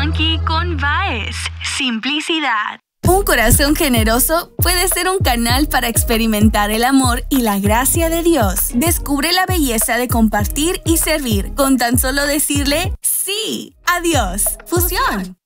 funky con Baez. Simplicidad. Un corazón generoso puede ser un canal para experimentar el amor y la gracia de Dios. Descubre la belleza de compartir y servir con tan solo decirle sí a Dios. Fusión.